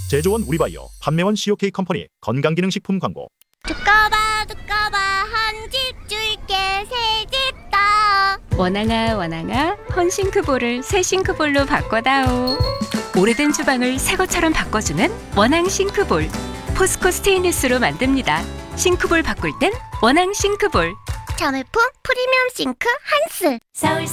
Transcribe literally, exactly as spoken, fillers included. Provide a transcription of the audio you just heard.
제조원 우리바이오, 판매원 씨오케이 컴퍼니 건강기능식품 광고. 두꺼봐 두꺼봐 한 집 줄게 새 집 다. 원앙아 원앙아 헌싱크볼을 새 싱크볼로 바꿔다오. 오래된 주방을 새 것처럼 바꿔주는 원앙 싱크볼. 포스코 스테인리스로 만듭니다. 싱크볼 바꿀 땐 원앙 싱크볼. 자매품 프리미엄 싱크 한스. 서울